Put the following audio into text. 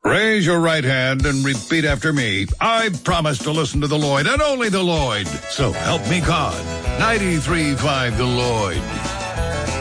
Raise your right hand and repeat after me. I promise to listen to the Lloyd and only the Lloyd. So help me God. 93.5 The Lloyd.